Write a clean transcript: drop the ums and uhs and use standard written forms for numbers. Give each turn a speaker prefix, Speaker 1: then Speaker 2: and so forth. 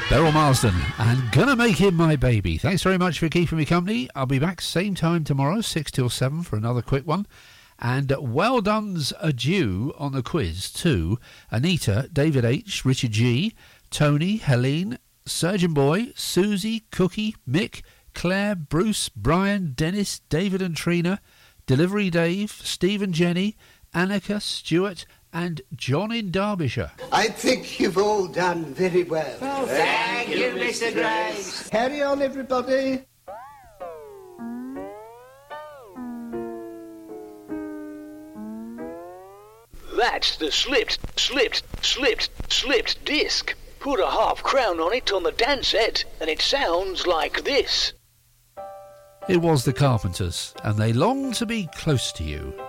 Speaker 1: Beryl Marsden and Gonna Make Him My Baby. Thanks very much for keeping me company. I'll be back same time tomorrow, 6 till 7 for another quick one. And well done's a due on the quiz to Anita, David H, Richard G, Tony, Helene, Surgeon Boy, Susie, Cookie, Mick, Claire, Bruce, Brian, Dennis, David and Trina, Delivery Dave, Steve and Jenny, Annika, Stuart and John in Derbyshire.
Speaker 2: I think you've all done very well.
Speaker 3: Oh, thank you, Mr. Grace.
Speaker 2: Carry on, everybody.
Speaker 4: That's the slipped disc. Put a half crown on it on the dance set, and it sounds like this.
Speaker 1: It was the Carpenters, and they long to be close to you.